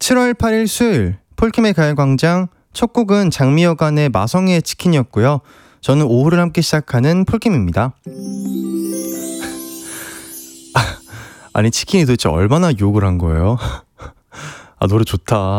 7월 8일 수요일 폴킴의 가요광장 첫 곡은 장미여관의 마성의 치킨이었고요. 저는 오후를 함께 시작하는 폴킴입니다. 아니 치킨이 도대체 얼마나 욕을 한 거예요? 아 노래 좋다.